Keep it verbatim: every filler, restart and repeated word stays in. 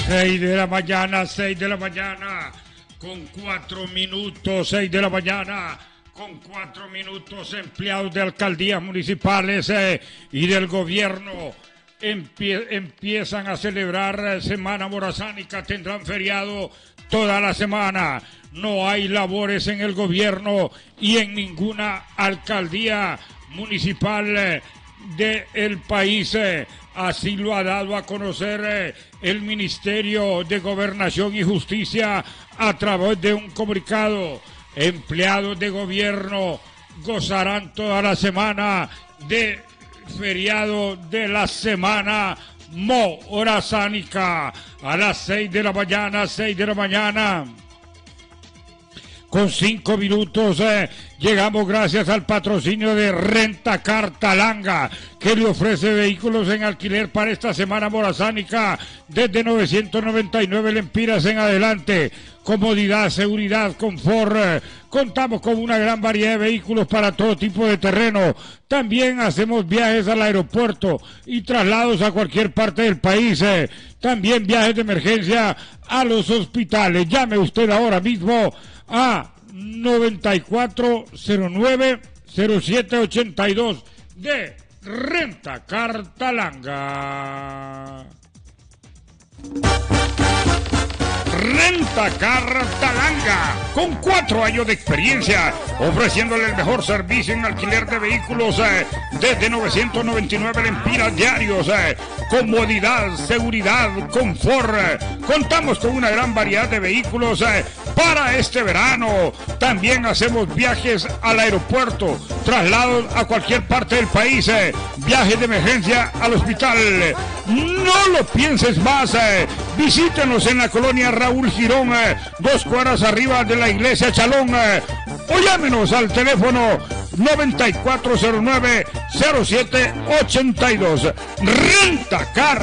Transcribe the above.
seis de la mañana, seis de la mañana, con cuatro minutos, seis de la mañana, con cuatro minutos, empleados de alcaldías municipales eh, y del gobierno empie empiezan a celebrar Semana Morazánica, tendrán feriado toda la semana. No hay labores en el gobierno y en ninguna alcaldía municipal eh, del país. Eh, Así lo ha dado a conocer eh, el Ministerio de Gobernación y Justicia a través de un comunicado. Empleados de gobierno gozarán toda la semana de feriado de la Semana Morazánica a las seis de la mañana, seis de la mañana. Con cinco minutos eh, llegamos gracias al patrocinio de Rentacar Talanga, que le ofrece vehículos en alquiler para esta semana morazánica desde novecientos noventa y nueve lempiras en adelante. Comodidad, seguridad, confort. Eh, contamos con una gran variedad de vehículos para todo tipo de terreno. También hacemos viajes al aeropuerto y traslados a cualquier parte del país. Eh. También viajes de emergencia a los hospitales. Llame usted ahora mismo a noventa y cuatro cero nueve cero siete ochenta y dos de Rentacar Talanga. Rentacar Talanga, con cuatro años de experiencia, ofreciéndole el mejor servicio en alquiler de vehículos eh, desde novecientos noventa y nueve lempiras diarios, eh, comodidad, seguridad, confort. Eh. Contamos con una gran variedad de vehículos eh, para este verano. También hacemos viajes al aeropuerto, traslados a cualquier parte del país, eh, viajes de emergencia al hospital. No lo pienses más, eh. Visítenos en la colonia Raúl Girón, eh, dos cuadras arriba de la iglesia Chalón, eh, o llámenos al teléfono noventa y cuatro cero nueve cero siete ochenta y dos. Rentacar